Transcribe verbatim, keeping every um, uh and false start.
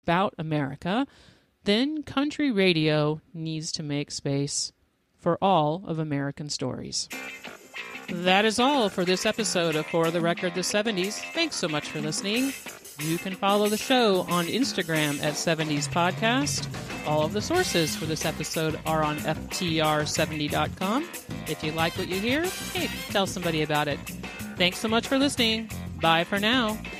about America, then country radio needs to make space for all of American stories. That is all for this episode of For the Record the seventies. Thanks so much for listening. You can follow the show on Instagram at seventies podcast. All of the sources for this episode are on F T R seventy dot com. If you like what you hear, hey, tell somebody about it. Thanks so much for listening. Bye for now.